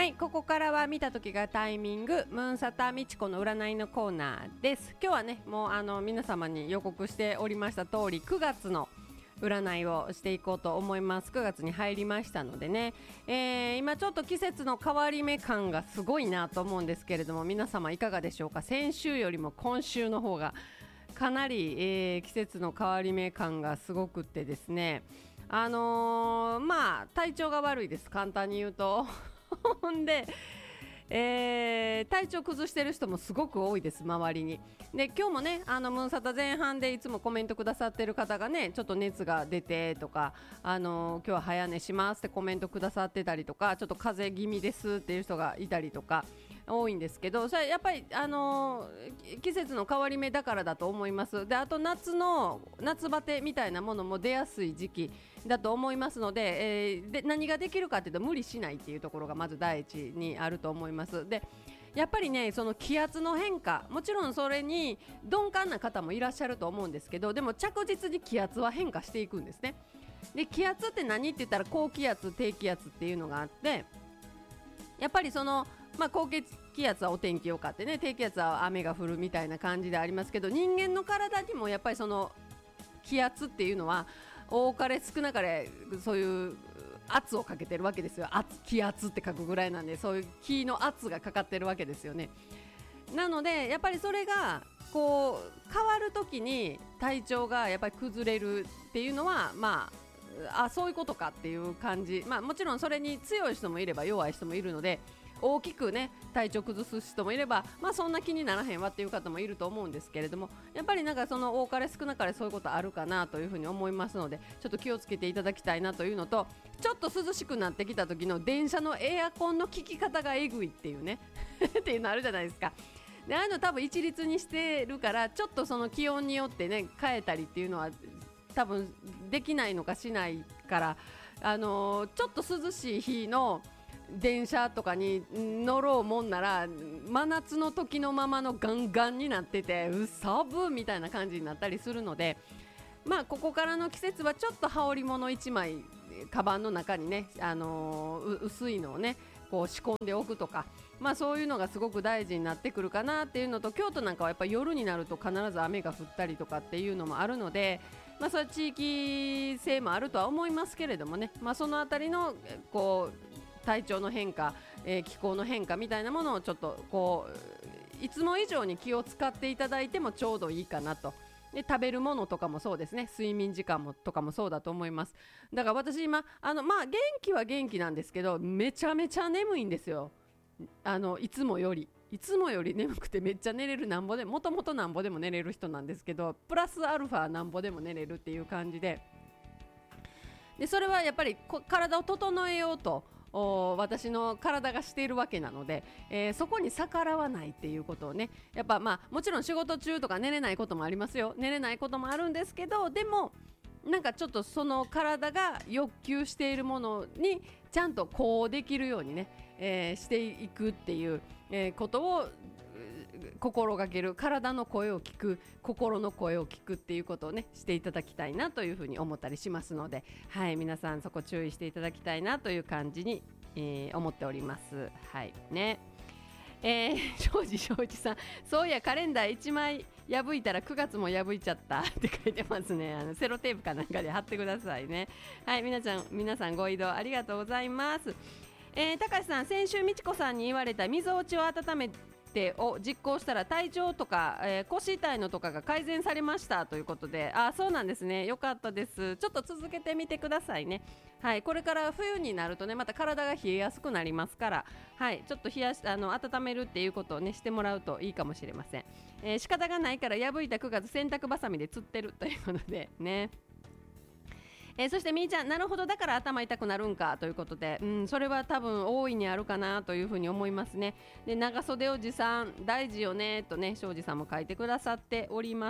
い、ここからは見た時がタイミングムーンサタみちこの占いのコーナーです。今日はねもう皆様に予告しておりました通り9月の占いをしていこうと思います。9月に入りましたのでね、今ちょっと季節の変わり目感がすごいなと思うんですけれども、皆様いかがでしょうか。先週よりも今週の方がかなり、季節の変わり目感がすごくってですね、まあ体調が悪いです、簡単に言うとほんで、体調崩してる人もすごく多いです、周りに。で今日もねムーンサタ前半でいつもコメントくださってる方がね、ちょっと熱が出てとか、今日は早寝しますってコメントくださってたりとか、ちょっと風邪気味ですっていう人がいたりとか多いんですけど、それやっぱり、季節の変わり目だからだと思います。であと夏バテみたいなものも出やすい時期だと思いますので、で何ができるかというと無理しないっていうところがまず第一にあると思います。でやっぱりねその気圧の変化、もちろんそれに鈍感な方もいらっしゃると思うんですけど、でも着実に気圧は変化していくんですね。で気圧って何って言ったら高気圧低気圧っていうのがあって、やっぱりその高気圧はお天気良かってね、低気圧は雨が降るみたいな感じでありますけど、人間の体にもやっぱりその気圧っていうのは多かれ少なかれそういう圧をかけてるわけですよ。気圧って書くぐらいなんで、そういう気の圧がかかってるわけですよね。なのでやっぱりそれがこう変わるときに体調がやっぱり崩れるっていうのはそういうことかっていう感じ。もちろんそれに強い人もいれば弱い人もいるので、大きくね体調崩す人もいれば、そんな気にならへんわっていう方もいると思うんですけれども、やっぱりなんかその多かれ少なかれそういうことあるかなというふうに思いますので、ちょっと気をつけていただきたいなというのと、ちょっと涼しくなってきた時の電車のエアコンの効き方がえぐいっていうねっていうのあるじゃないですか。でああいうの多分一律にしてるから、ちょっとその気温によってね変えたりっていうのは多分できないのかしないから、ちょっと涼しい日の電車とかに乗ろうもんなら真夏の時のままのガンガンになってて寒みたいな感じになったりするので、ここからの季節はちょっと羽織物1枚カバンの中にね、薄いのをねこう仕込んでおくとか、そういうのがすごく大事になってくるかなっていうのと、京都なんかはやっぱり夜になると必ず雨が降ったりとかっていうのもあるので、それは地域性もあるとは思いますけれどもね、そのあたりのこう体調の変化、気候の変化みたいなものをちょっとこういつも以上に気を使っていただいてもちょうどいいかなと。で食べるものとかもそうですね、睡眠時間とかもそうだと思います。だから私今元気は元気なんですけど、めちゃめちゃ眠いんですよ。いつもより眠くてめっちゃ寝れる、なんぼでもともとなんぼでも寝れる人なんですけど、プラスアルファなんぼでも寝れるっていう感じで、それはやっぱり体を整えようと私の体がしているわけなので、そこに逆らわないっていうことをね、やっぱもちろん仕事中とか寝れないこともありますよ。寝れないこともあるんですけど、でもなんかちょっとその体が欲求しているものにちゃんとこうできるようにね、していくっていう、ことを心がける、体の声を聞く、心の声を聞くっていうことをねしていただきたいなというふうに思ったりしますので、皆さんそこ注意していただきたいなという感じに、思っております。ね。庄司さん、そういやカレンダー1枚破いたら9月も破いちゃったって書いてますね。セロテープかなんかで貼ってくださいね。皆さんご移動ありがとうございます。高橋さん、先週みちこさんに言われたみぞおちを温めてを実行したら体調とか、腰痛いのとかが改善されましたということで、そうなんですね、よかったです。ちょっと続けてみてくださいね。これから冬になるとねまた体が冷えやすくなりますから、ちょっと温めるっていうことをねしてもらうといいかもしれません。仕方がないから破いた9月洗濯バサミで釣ってるということでね。そしてみーちゃん、なるほどだから頭痛くなるんかということで、それは多分大いにあるかなというふうに思いますね。で長袖を持参大事よねとね庄司さんも書いてくださっております。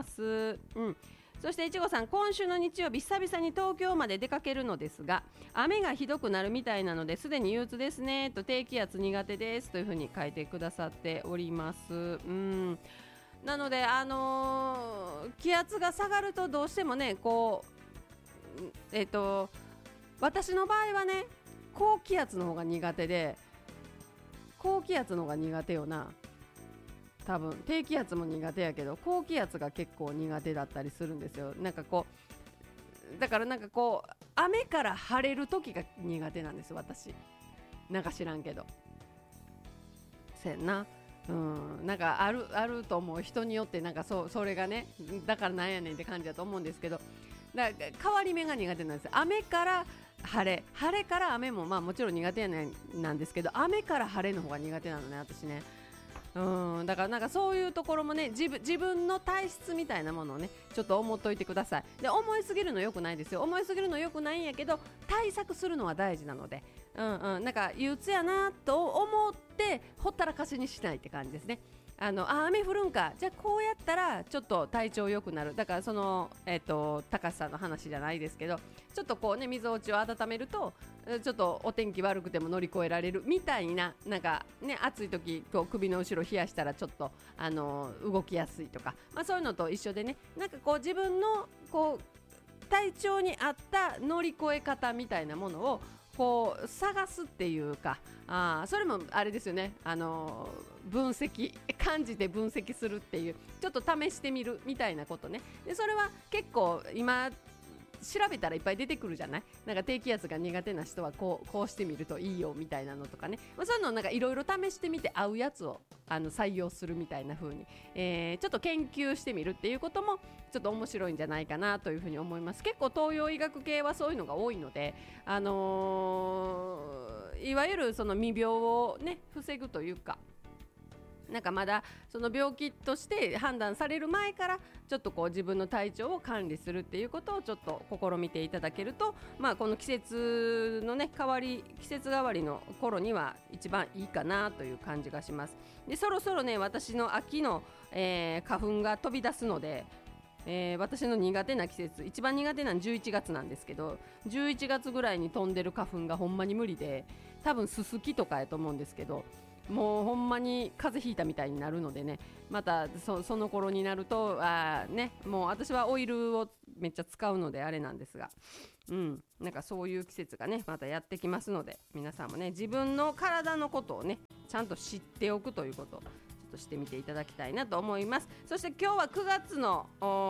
そしていちごさん、今週の日曜日久々に東京まで出かけるのですが雨がひどくなるみたいなのですでに憂鬱ですねと、低気圧苦手ですというふうに書いてくださっております。なので、気圧が下がるとどうしてもねこう私の場合はね高気圧の方が苦手で、 高気圧の方が苦手よな。多分低気圧も苦手やけど高気圧が結構苦手だったりするんですよ。なんかこうだからなんかこう雨から晴れる時が苦手なんです私。なんか知らんけどせんな。なんかあると思う。人によってなんかそれがね、だからなんやねんって感じだと思うんですけど、だから変わり目が苦手なんです。雨から晴れから雨もまあもちろん苦手なんですけど、雨から晴れの方が苦手なのね私ね。だからなんかそういうところもね、自分の体質みたいなものをねちょっと思っといてください。で、思いすぎるの良くないですよ。思いすぎるの良くないんやけど対策するのは大事なので、なんか憂鬱やなと思ってほったらかしにしないって感じですね。雨降るんか、じゃあこうやったらちょっと体調良くなる。だからその高橋さんの話じゃないですけど、ちょっとこうね水落ちを温めるとちょっとお天気悪くても乗り越えられるみたいな、なんかね暑い時こう首の後ろ冷やしたらちょっと動きやすいとか、そういうのと一緒でね、なんかこう自分のこう体調に合った乗り越え方みたいなものをこう探すっていうか、それもあれですよね、分析感じて分析するっていう、ちょっと試してみるみたいなことね。でそれは結構今調べたらいっぱい出てくるじゃない。なんか低気圧が苦手な人はこうしてみるといいよみたいなのとかね、そういうのをなんかいろいろ試してみて合うやつを採用するみたいな風に、ちょっと研究してみるっていうこともちょっと面白いんじゃないかなというふうに思います。結構東洋医学系はそういうのが多いので、いわゆるその未病をね防ぐというか、なんかまだその病気として判断される前からちょっとこう自分の体調を管理するっていうことをちょっと試みていただけると、この季節のね季節変わりの頃には一番いいかなという感じがします。でそろそろね私の秋の、花粉が飛び出すので、私の苦手な季節、一番苦手なの11月なんですけど、11月ぐらいに飛んでる花粉がほんまに無理で、多分ススキとかやと思うんですけど、もうほんまに風邪ひいたみたいになるのでね、またその頃になるともう私はオイルをめっちゃ使うのであれなんですが、なんかそういう季節がねまたやってきますので、皆さんもね自分の体のことをねちゃんと知っておくということをちょっとしてみていただきたいなと思います。そして今日は9月の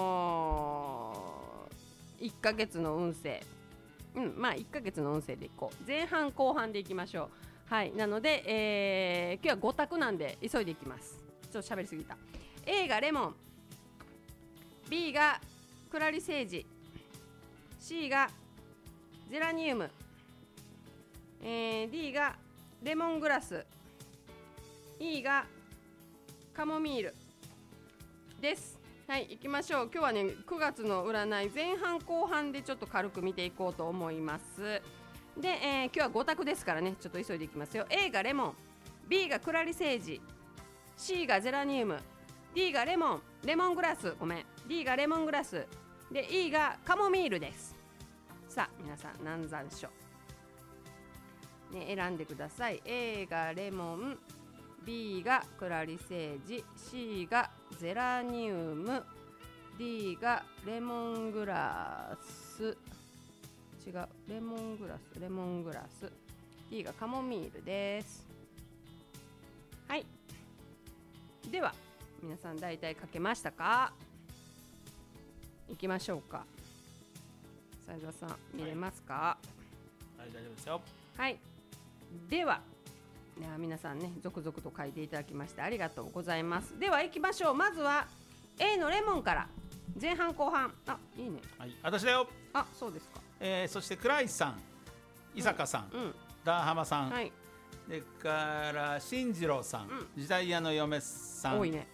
1ヶ月の運勢、1ヶ月の運勢でいこう。前半後半でいきましょう。はい、なので、今日は5択なんで急いでいきます。ちょっと喋りすぎた。A がレモン、 B がクラリセージ、 C がゼラニウム、D がレモングラス、 E がカモミールです。はい、行きましょう。今日はね9月の占い前半後半でちょっと軽く見ていこうと思います。で、今日は5択ですからね、ちょっと急いでいきますよ。 A がレモン、 B がクラリセージ、 C がゼラニウム、 D がレモングラス、D がレモングラスで E がカモミールです。さあ皆さん南山椒、選んでください。 A がレモン、 B がクラリセージ、 C がゼラニウム、 D がレモングラス、違う、レモングラス、 D がカモミールです。はい、では皆さん大体書けましたか？いきましょうか。斉田さん見れますか？ はい、大丈夫ですよ。 はい、では皆さんね続々と書いていただきましてありがとうございます。では行きましょう。まずは A のレモンから前半後半。いいね。 はい、私だよ。 そうですか。 そして倉石さん、伊坂さん、ダーハマさん、でから進次郎さん、時代屋の嫁さん、 多いね。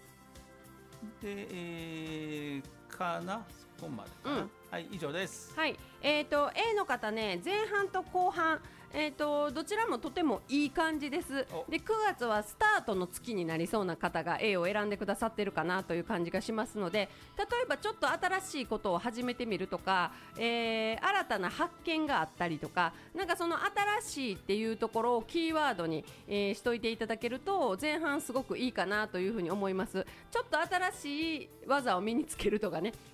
で、かな、そこまでかな。はい、以上です。 はい、A の方ね、前半と後半、どちらもとてもいい感じです。で、9月はスタートの月になりそうな方が A を選んでくださってるかなという感じがしますので、例えばちょっと新しいことを始めてみるとか、新たな発見があったりとか、なんかその新しいっていうところをキーワードに、しといていただけると前半すごくいいかなというふうに思います。ちょっと新しい技を身につけるとかね、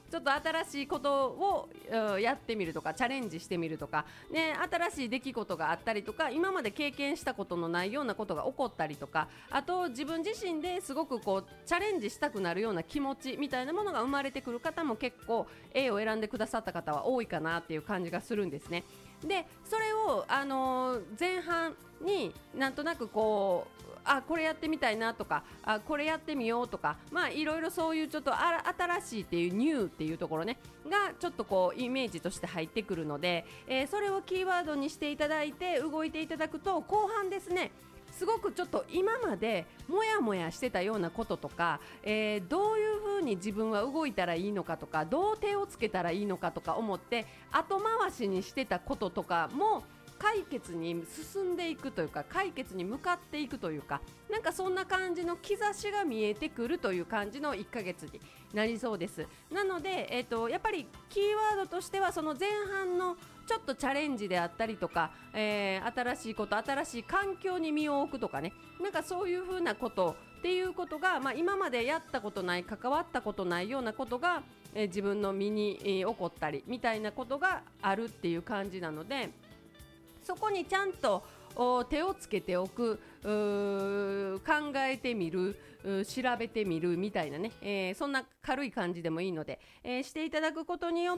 ちょっと新しいことをやってみるとかチャレンジしてみるとか、ね、新しい出来事があったりとか今まで経験したことのないようなことが起こったりとか、あと自分自身ですごくこうチャレンジしたくなるような気持ちみたいなものが生まれてくる方も結構 A を選んでくださった方は多いかなっていう感じがするんですね。でそれを、前半になんとなくこれやってみたいなとかこれやってみようとか、いろいろそういうちょっと新しいっていうニューっていうところねがちょっとこうイメージとして入ってくるので、それをキーワードにしていただいて動いていただくと後半ですね、すごくちょっと今までモヤモヤしてたようなこととか、どういう風に自分は動いたらいいのかとかどう手をつけたらいいのかとか思って後回しにしてたこととかも解決に進んでいくというか解決に向かっていくというか、なんかそんな感じの兆しが見えてくるという感じの1ヶ月になりそうです。なので、やっぱりキーワードとしてはその前半のちょっとチャレンジであったりとか、新しいこと新しい環境に身を置くとかね、なんかそういう風なことっていうことが、今までやったことない関わったことないようなことが、自分の身に、起こったりみたいなことがあるっていう感じなので、そこにちゃんと手をつけておく、考えてみる、調べてみるみたいなね、そんな軽い感じでもいいので、していただくことによって、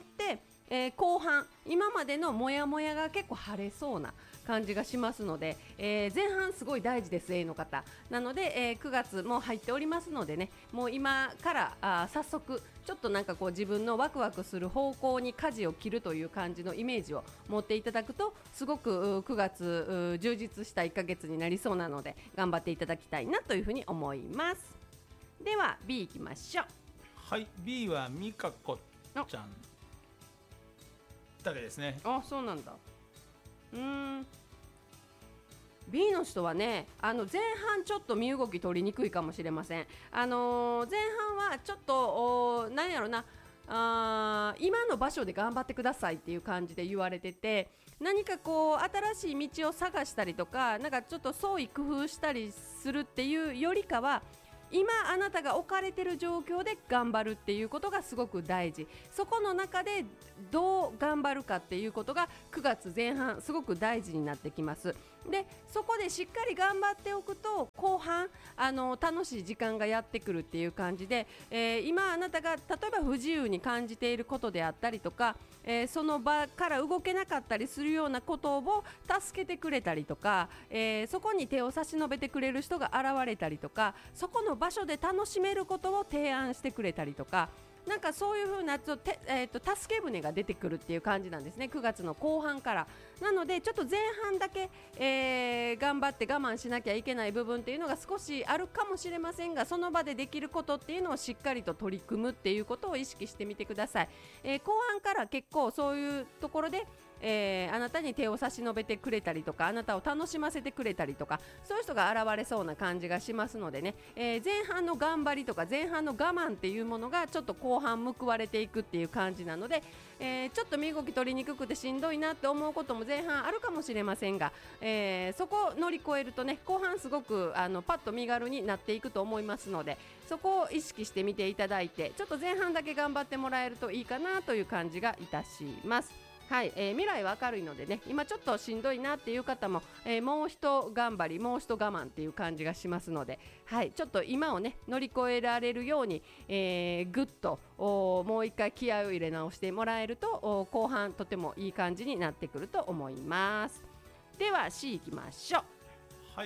後半今までのモヤモヤが結構晴れそうな感じがしますので、前半すごい大事です A の方なので、9月も入っておりますのでね、もう今から早速ちょっとなんかこう自分のワクワクする方向に舵を切るという感じのイメージを持っていただくとすごく9月充実した1ヶ月になりそうなので頑張っていただきたいなというふうに思います。では B いきましょう。 はい、 B はみかこちゃんだけですね。 あ、そうなんだ。B の人はね、前半ちょっと身動き取りにくいかもしれません。前半はちょっとなんやろな、今の場所で頑張ってくださいっていう感じで言われてて、何かこう新しい道を探したりとか、なんかちょっと創意工夫したりするっていうよりかは、今あなたが置かれてる状況で頑張るっていうことがすごく大事。そこの中でどう頑張るかっていうことが9月前半すごく大事になってきます。でそこでしっかり頑張っておくと後半楽しい時間がやってくるっていう感じで、今あなたが例えば不自由に感じていることであったりとか、その場から動けなかったりするようなことを助けてくれたりとか、そこに手を差し伸べてくれる人が現れたりとか、そこの場所で楽しめることを提案してくれたりとか、なんかそういう風な助け舟が出てくるっていう感じなんですね、9月の後半から。なのでちょっと前半だけ、頑張って我慢しなきゃいけない部分っていうのが少しあるかもしれませんが、その場でできることっていうのをしっかりと取り組むっていうことを意識してみてください。後半から結構そういうところであなたに手を差し伸べてくれたりとか、あなたを楽しませてくれたりとか、そういう人が現れそうな感じがしますのでね、前半の頑張りとか前半の我慢っていうものがちょっと後半報われていくっていう感じなので、ちょっと身動き取りにくくてしんどいなって思うことも前半あるかもしれませんが、そこを乗り越えるとね、後半すごくパッと身軽になっていくと思いますので、そこを意識してみていただいて、ちょっと前半だけ頑張ってもらえるといいかなという感じがいたします。はい、未来は明るいのでね、今ちょっとしんどいなっていう方も、もう一頑張りもう一我慢っていう感じがしますので、はい、ちょっと今をね乗り越えられるように、ぐっともう一回気合を入れ直してもらえると後半とてもいい感じになってくると思います。では C いきましょう。 はい、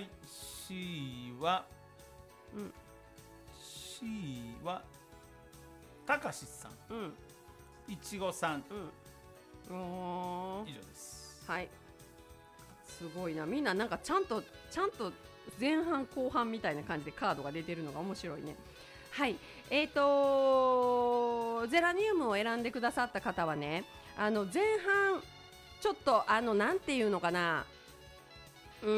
C は、C はたかしさん、いちごさん、以上です。 はい、すごいな、みんななんかちゃんと前半後半みたいな感じでカードが出てるのが面白いね。はい、ゼラニウムを選んでくださった方はね、前半ちょっとなんていうのかな、ち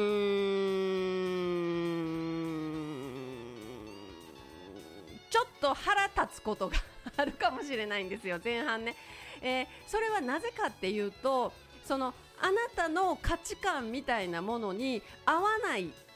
ょっと腹立つことがあるかもしれないんですよ前半ね。それはなぜかっていうと、そのあなたの価値観みたいなものに合わない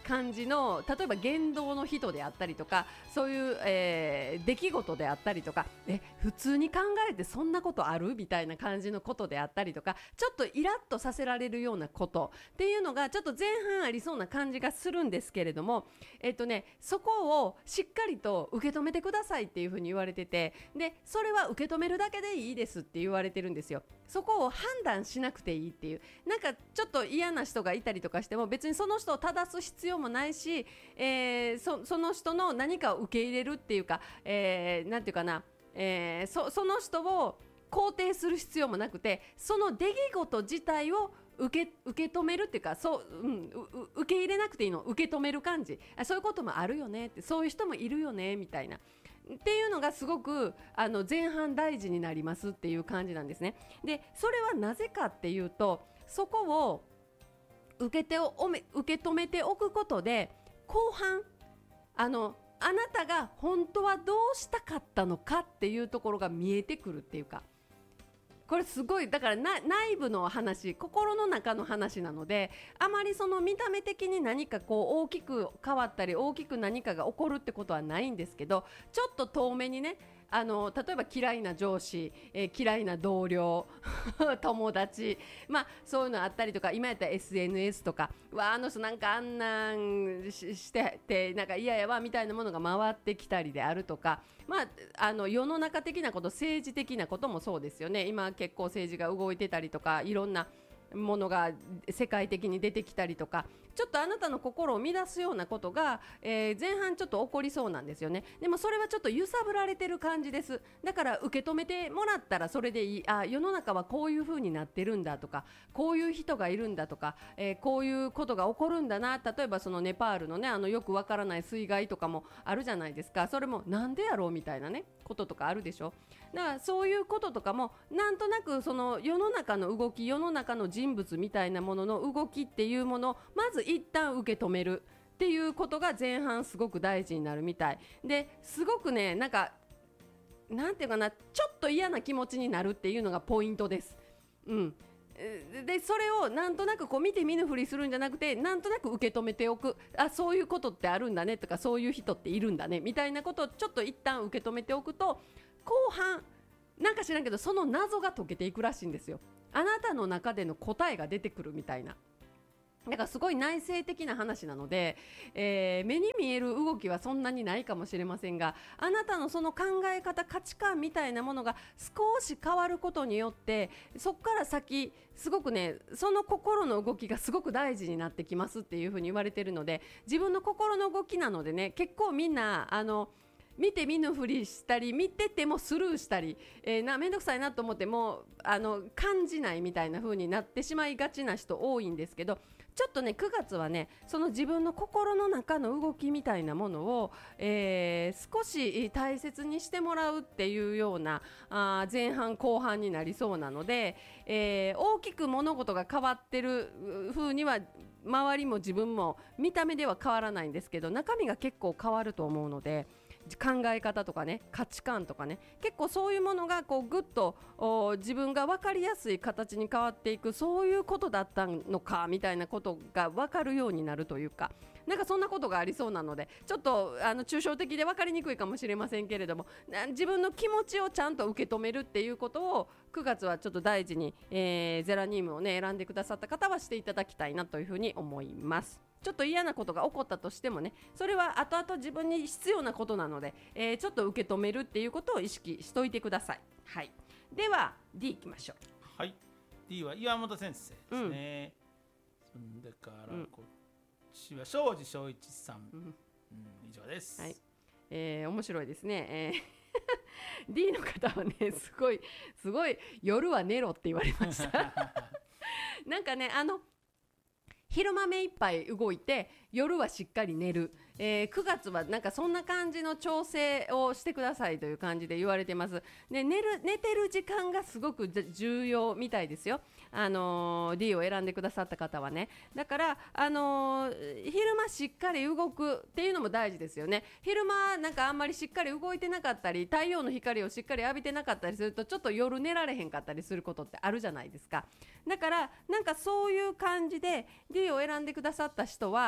感じの例えば言動の人であったりとかそういう、出来事であったりとか普通に考えてそんなことあるみたいな感じのことであったりとかちょっとイラッとさせられるようなことっていうのがちょっと前半ありそうな感じがするんですけれどもそこをしっかりと受け止めてくださいっていうふうに言われててでそれは受け止めるだけでいいですって言われてるんですよ。そこを判断しなくていいっていうなんかちょっと嫌な人がいたりとかしても別にその人を正す必要もないし、その人の何かを受け入れるっていうか、なんていうかな、その人を肯定する必要もなくてその出来事自体を受け止めるっていうか受け入れなくていいの受け止める感じそういうこともあるよねってそういう人もいるよねみたいなっていうのがすごく前半大事になりますっていう感じなんですね。でそれはなぜかっていうとそこを受け止めておくことで後半あなたが本当はどうしたかったのかっていうところが見えてくるっていうかこれすごいだから内部の話心の中の話なのであまりその見た目的に何かこう大きく変わったり大きく何かが起こるってことはないんですけどちょっと遠目にね例えば嫌いな上司、嫌いな同僚友達そういうのあったりとか今やったら SNS とかあの人なんかあんなんしててなんか嫌やわみたいなものが回ってきたりであるとか世の中的なこと政治的なこともそうですよね。今結構政治が動いてたりとかいろんなものが世界的に出てきたりとかちょっとあなたの心を乱すようなことが、前半ちょっと起こりそうなんですよね。でもそれはちょっと揺さぶられてる感じです。だから受け止めてもらったらそれでいい世の中はこういう風になってるんだとかこういう人がいるんだとか、こういうことが起こるんだな例えばそのネパールのねよくわからない水害とかもあるじゃないですか。それもなんでやろうみたいなねこととかあるでしょ。だからそういうこととかもなんとなくその世の中の動き世の中の人物みたいなものの動きっていうものをまず一旦受け止めるっていうことが前半すごく大事になるみたいですごくねなんていうかなちょっと嫌な気持ちになるっていうのがポイントです。でそれをなんとなくこう見て見ぬふりするんじゃなくてなんとなく受け止めておくそういうことってあるんだねとかそういう人っているんだねみたいなことをちょっと一旦受け止めておくと後半なんか知らんけどその謎が解けていくらしいんですよ。あなたの中での答えが出てくるみたいなだからすごい内省的な話なので、目に見える動きはそんなにないかもしれませんがあなたのその考え方価値観みたいなものが少し変わることによってそこから先すごくねその心の動きがすごく大事になってきますっていうふうに言われているので自分の心の動きなのでね結構みんな見て見ぬふりしたり見ててもスルーしたり、めんどくさいなと思っても感じないみたいな風になってしまいがちな人多いんですけどちょっとね9月はねその自分の心の中の動きみたいなものを、少し大切にしてもらうっていうような前半後半になりそうなので、大きく物事が変わってる風には周りも自分も見た目では変わらないんですけど中身が結構変わると思うので考え方とかね価値観とかね結構そういうものがこうぐっと自分が分かりやすい形に変わっていくそういうことだったのかみたいなことが分かるようになるというかなんかそんなことがありそうなのでちょっと抽象的で分かりにくいかもしれませんけれども自分の気持ちをちゃんと受け止めるっていうことを9月はちょっと大事に、ゼラニウムをね選んでくださった方はしていただきたいなというふうに思います。ちょっと嫌なことが起こったとしてもねそれは後々自分に必要なことなので、ちょっと受け止めるっていうことを意識しといてください。はい、では D いきましょう。 はい D は岩本先生ですね、そんでからこっちは庄司正一さん、以上です。 はい、面白いですね、D の方はねすごい夜は寝ろって言われましたなんかね昼間目いっぱい動いて夜はしっかり寝る、9月はなんかそんな感じの調整をしてくださいという感じで言われてます。で寝てる時間がすごく重要みたいですよ。D を選んでくださった方はねだから、昼間しっかり動くっていうのも大事ですよね。昼間なんかあんまりしっかり動いてなかったり太陽の光をしっかり浴びてなかったりするとちょっと夜寝られへんかったりすることってあるじゃないですか。だからなんかそういう感じで D を選んでくださった人は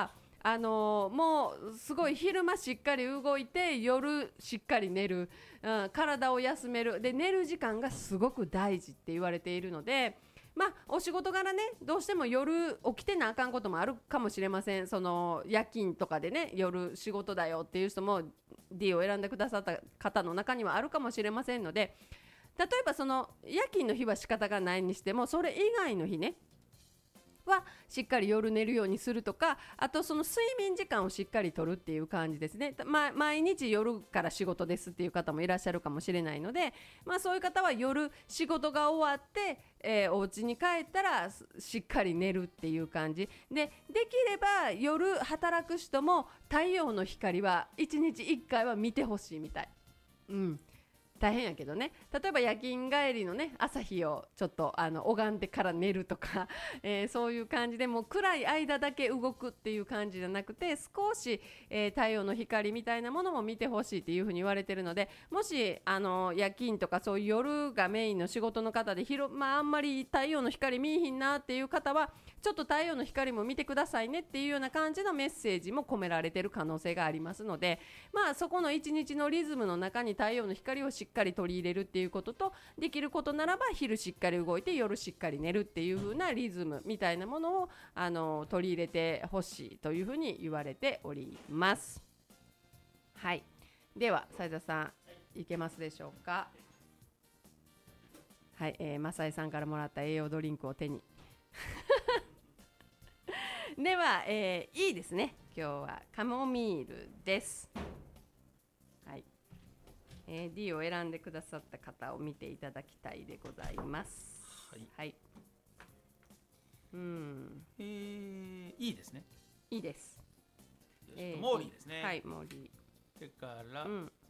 もうすごい昼間しっかり動いて夜しっかり寝る、体を休めるで寝る時間がすごく大事って言われているので、お仕事柄ねどうしても夜起きてなあかんこともあるかもしれません。その夜勤とかでね夜仕事だよっていう人も D を選んでくださった方の中にはあるかもしれませんので、例えばその夜勤の日は仕方がないにしてもそれ以外の日ねはしっかり夜寝るようにするとか、あとその睡眠時間をしっかりとるっていう感じですね。毎日夜から仕事ですっていう方もいらっしゃるかもしれないので、そういう方は夜仕事が終わって、お家に帰ったらしっかり寝るっていう感じで、できれば夜働く人も太陽の光は1日1回は見てほしいみたい。大変やけどね、例えば夜勤帰りのね朝日をちょっと拝んでから寝るとか、そういう感じでもう暗い間だけ動くっていう感じじゃなくて少し、太陽の光みたいなものも見てほしいっていうふうに言われてるので、もし夜勤とかそういう夜がメインの仕事の方であんまり太陽の光見えひんなっていう方はちょっと太陽の光も見てくださいねっていうような感じのメッセージも込められてる可能性がありますので、そこの一日のリズムの中に太陽の光をしっかり取り入れるっていうことと、できることならば昼しっかり動いて夜しっかり寝るっていう風なリズムみたいなものを取り入れてほしいというふうに言われております。はい、では斉田さんいけますでしょうか。はい、マサイさんからもらった栄養ドリンクを手にでは、いいですね。今日はカモミールです。はい、D を選んでくださった方を見ていただきたいでございます。 はい、 はい、 いいですね。 いいです。 モーリーですね。 はい、モーリー。それから、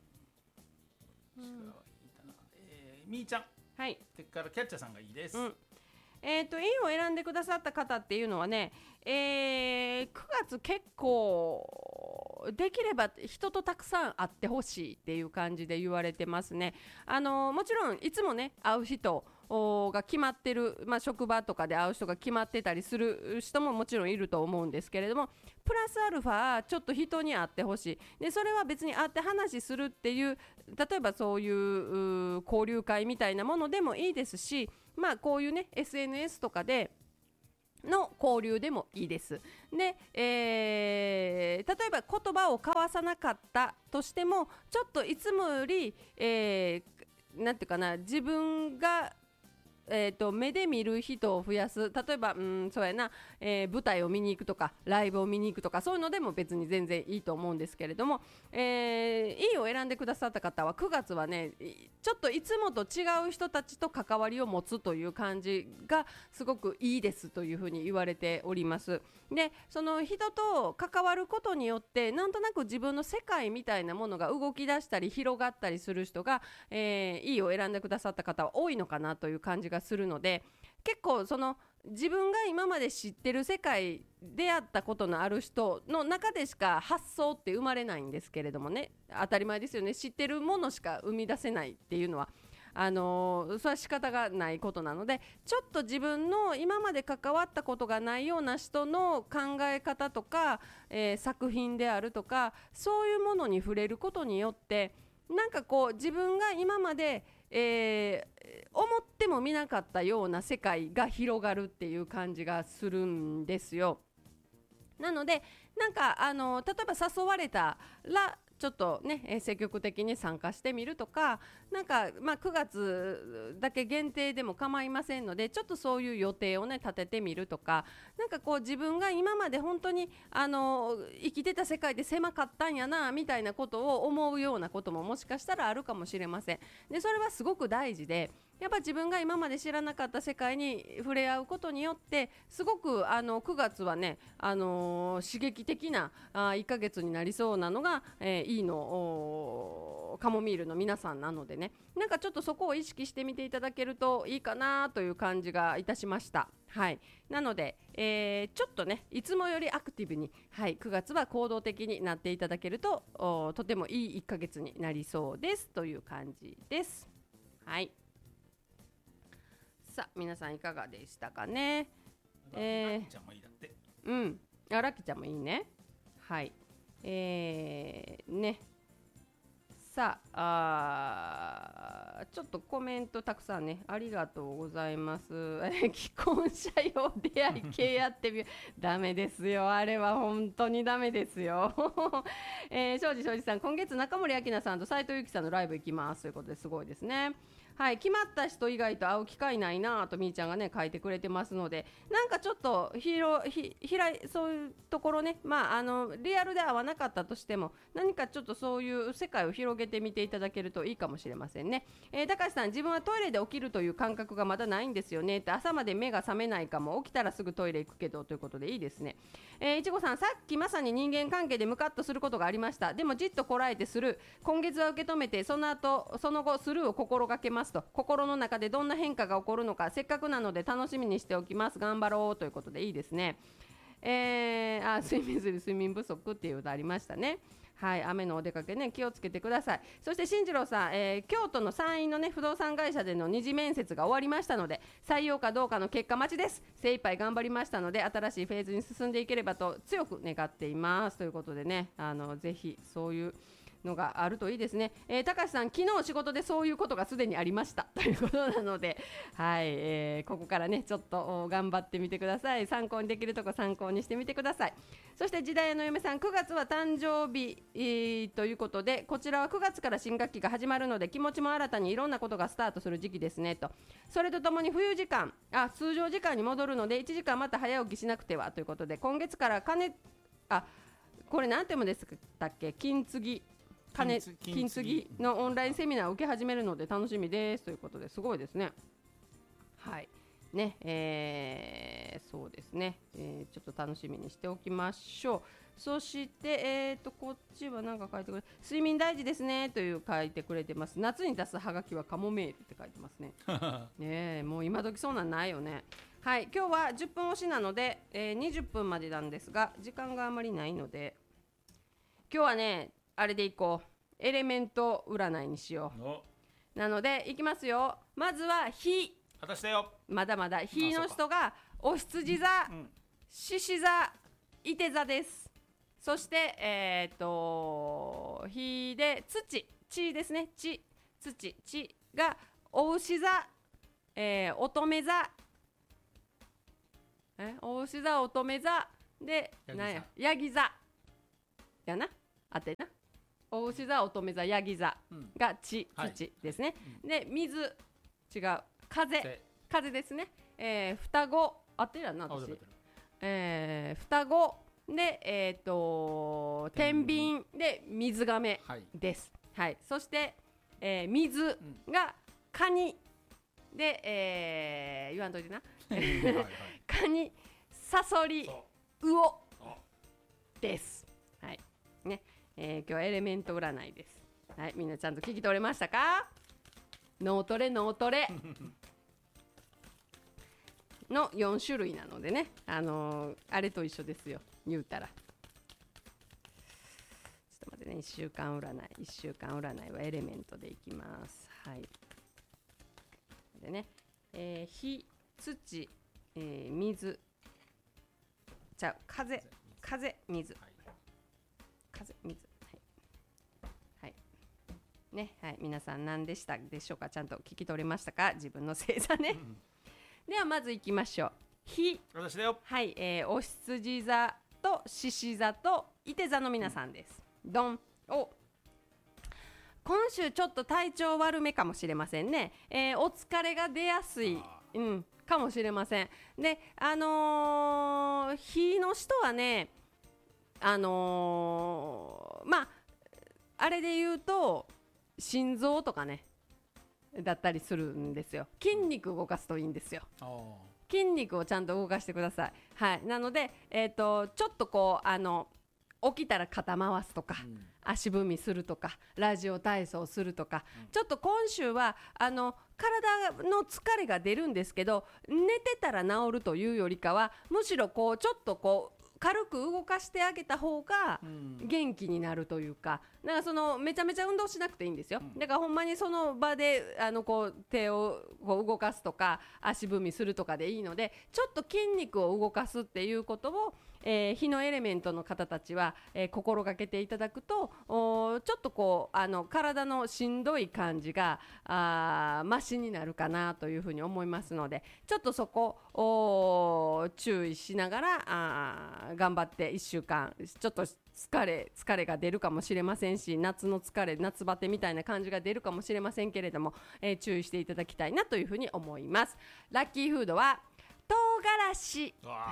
みーちゃん。 はい。 それからキャッチャーさんがいいです。 いいを選んでくださった方っていうのはね、9月結構できれば人とたくさん会ってほしいっていう感じで言われてますね。もちろんいつもね会う人が決まってる、職場とかで会う人が決まってたりする人ももちろんいると思うんですけれども、プラスアルファちょっと人に会ってほしい。でそれは別に会って話するっていう、例えばそういう交流会みたいなものでもいいですし、こういうね SNS とかでの交流でもいいです。で、例えば言葉を交わさなかったとしてもちょっといつもより、なんていうかな、自分が目で見る人を増やす。例えばそうやな、舞台を見に行くとかライブを見に行くとかそういうのでも別に全然いいと思うんですけれども、いいを選んでくださった方は9月はねちょっといつもと違う人たちと関わりを持つという感じがすごくいいですというふうに言われております。でその人と関わることによってなんとなく自分の世界みたいなものが動き出したり広がったりする人が、いいを選んでくださった方は多いのかなという感じがするので、結構その自分が今まで知ってる世界出会ったことのある人の中でしか発想って生まれないんですけれどもね、当たり前ですよね。知ってるものしか生み出せないっていうのはそれは仕方がないことなので、ちょっと自分の今まで関わったことがないような人の考え方とか、作品であるとかそういうものに触れることによってなんかこう自分が今まで思ってもみなかったような世界が広がるっていう感じがするんですよ。なのでなんか例えば誘われたらちょっとね積極的に参加してみるとか、なんか9月だけ限定でも構いませんのでちょっとそういう予定をね立ててみるとか、なんかこう自分が今まで本当に生きてた世界で狭かったんやなみたいなことを思うようなことももしかしたらあるかもしれません。でそれはすごく大事で、やっぱ自分が今まで知らなかった世界に触れ合うことによってすごく9月はね、刺激的な1ヶ月になりそうなのが、いいのカモミールの皆さんなのでね、なんかちょっとそこを意識してみていただけるといいかなという感じがいたしました。はい、なので、ちょっとねいつもよりアクティブに、はい、9月は行動的になっていただけるととてもいい1ヶ月になりそうですという感じです。はい、さあ皆さんいかがでしたかね。 ラッキーちゃんもいいだって。 ラッキーちゃんもいいね。 はいね、さあ、ちょっとコメントたくさんねありがとうございます。既婚者用出会い系やってみるダメですよ、あれは本当にダメですよ。庄司さん、今月中森明菜さんと斉藤由貴さんのライブ行きますということですごいですね。はい、決まった人以外と会う機会ないなとみーちゃんがね書いてくれてますので、なんかちょっとそういうところね、リアルで会わなかったとしても何かちょっとそういう世界を広げてみていただけるといいかもしれませんね。高橋さん、自分はトイレで起きるという感覚がまだないんですよねって、朝まで目が覚めないかも、起きたらすぐトイレ行くけどということでいいですね。いちごさん、さっきまさに人間関係でムカッとすることがありました。でもじっとこらえてする、今月は受け止めてその後スルーを心がけますと、心の中でどんな変化が起こるのかせっかくなので楽しみにしておきます、頑張ろうということでいいですね。睡眠不足っていう歌ありましたね。はい、雨のお出かけね気をつけてください。そして進次郎さん、京都の山陰のね不動産会社での二次面接が終わりましたので、採用かどうかの結果待ちです。精一杯頑張りましたので新しいフェーズに進んでいければと強く願っていますということでね、ぜひそういうのがあるといいですね。高橋さん、昨日仕事でそういうことがすでにありましたということなので、はい、ここからねちょっと頑張ってみてください。参考にできるとこ参考にしてみてください。そして時代屋の嫁さん、9月は誕生日、ということで、こちらは9月から新学期が始まるので気持ちも新たにいろんなことがスタートする時期ですねと。それとともに冬時間通常時間に戻るので1時間また早起きしなくてはということで、今月からこれ何て読むんでしたっけ、金継ぎのオンラインセミナーを受け始めるので楽しみですということで、すごいですね。はいね、そうですね、ちょっと楽しみにしておきましょう。そしてこっちは何か書いてくれ、睡眠大事ですねという書いてくれてます。夏に出すハガキはカモメールって書いてますね。ね、もう今時そうなんないよね。はい、今日は10分押しなので、20分までなんですが時間があまりないので、今日はねあれでいこう、エレメント占いにしよう。なのでいきますよ。まずは火、 私だよ。 まだまだ火の人がお羊座、獅子座、いて座です。そして火で地ですね、地がお牛座、乙女座、お牛座、乙女座でヤギ座やな、あってな。お牛座、乙女座、ヤギ座が土ですね。で水、違う、風ですね。双子、あってるやんな私。双子で天秤で水亀です。はい、そして水がカニで、言わんといてな。カニ、サソリ、魚です。はいね。今日はエレメント占いです。はい、みんなちゃんと聞き取れましたか？脳トレの4種類なのでね、あれと一緒ですよ、言うたら。ちょっと待ってね、1週間占いはエレメントでいきます。はい。でね、火、土、水、風、水。はいね、はい、皆さん何でしたでしょうか？ちゃんと聞き取れましたか？自分の星座ね。ではまずいきましょう。火、 私だよ。 はい、お羊座と獅子座といて座の皆さんです。ドン。今週ちょっと体調悪めかもしれませんね。お疲れが出やすい、かもしれません。で、火の人はね、あれで言うと心臓とかねだったりするんですよ。筋肉動かすといいんですよ。筋肉をちゃんと動かしてください。はい、なので、ちょっとこう起きたら肩回すとか、足踏みするとか、ラジオ体操するとか、ちょっと今週は体の疲れが出るんですけど、寝てたら治るというよりかは、むしろこうちょっとこう軽く動かしてあげた方が元気になるというか、なんかそのめちゃめちゃ運動しなくていいんですよ。だからほんまにその場でこう手をこう動かすとか足踏みするとかでいいので、ちょっと筋肉を動かすっていうことを、 火のエレメントの方たちは、心がけていただくと、ちょっとこう体のしんどい感じがマシになるかなというふうに思いますので、ちょっとそこを注意しながら頑張って1週間ちょっと疲れが出るかもしれませんし、夏の疲れ、夏バテみたいな感じが出るかもしれませんけれども、注意していただきたいなというふうに思います。ラッキーフードは唐辛子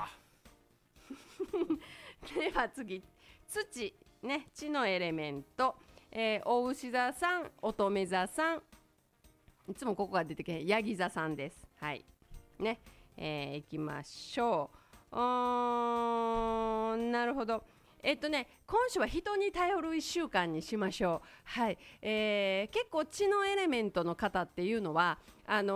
では次、土ね、地のエレメント、お牛座さん、乙女座さん、いつもここが出てけヤギ座さんです。はいね、いきましょう。なるほど。今週は人に頼る1週間にしましょう。はい、結構地のエレメントの方っていうのは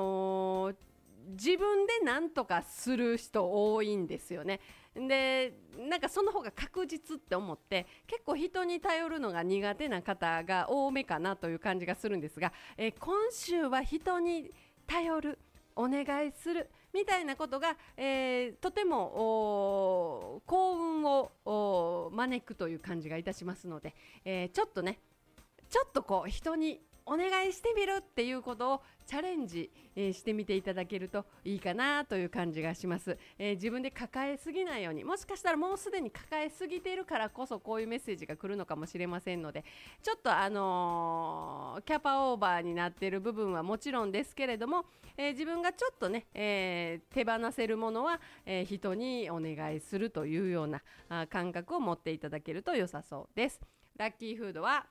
自分で何とかする人多いんですよね。でなんかその方が確実って思って結構人に頼るのが苦手な方が多めかなという感じがするんですが、今週は人に頼る、お願いするみたいなことが、とても幸運を招くという感じがいたしますので、ちょっとこう人にお願いしてみるっていうことをチャレンジ、してみていただけるといいかなという感じがします。自分で抱えすぎないように、もしかしたらもうすでに抱えすぎているからこそこういうメッセージが来るのかもしれませんので、ちょっとキャパオーバーになっている部分はもちろんですけれども、自分がちょっとね、手放せるものは、人にお願いするというような感覚を持っていただけると良さそうです。ラッキーフードは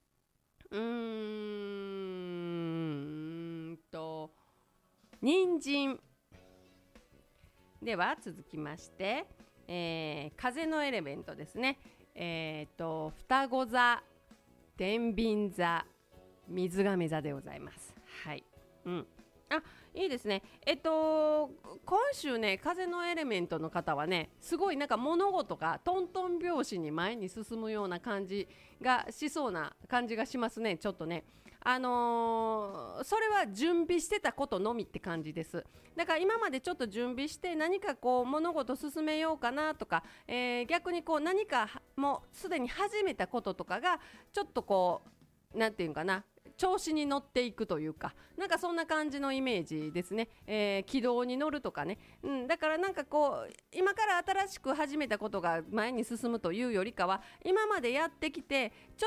人参では続きまして、風のエレメントですね。双子座、天秤座、水亀座でございます。はい、いいですね。今週ね、風のエレメントの方はね、すごいなんか物事がトントン拍子に前に進むような感じがしそうな感じがしますね。ちょっとね、それは準備してたことのみって感じです。だから今までちょっと準備して何かこう物事進めようかなとか、逆にこう何かもうすでに始めたこととかがちょっとこうなんていうかな、調子に乗っていくというか、なんかそんな感じのイメージですね。軌道に乗るとかね、だからなんかこう今から新しく始めたことが前に進むというよりかは、今までやってきてちょ